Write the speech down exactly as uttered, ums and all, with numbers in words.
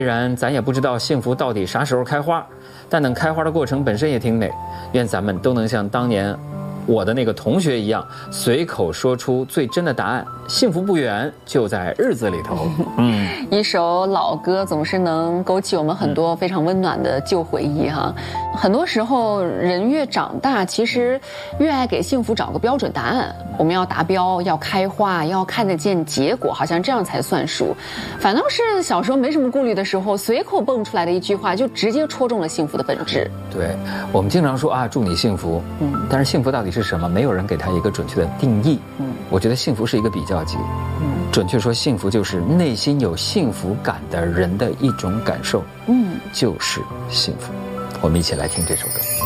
虽然咱也不知道幸福到底啥时候开花，但等开花的过程本身也挺美。愿咱们都能像当年我的那个同学一样，随口说出最真的答案。幸福不远，就在日子里头。嗯， 一首老歌总是能勾起我们很多非常温暖的旧回忆哈。很多时候，人越长大，其实越爱给幸福找个标准答案。我们要达标，要开花，要看得见结果，好像这样才算数。反倒是小时候没什么顾虑的时候，随口蹦出来的一句话，就直接戳中了幸福的本质。 对，我们经常说啊，祝你幸福。嗯，但是幸福到底是什么？没有人给它一个准确的定义。嗯，我觉得幸福是一个比较级。嗯，准确说，幸福就是内心有幸福感的人的一种感受。嗯，就是幸福。我们一起来听这首歌。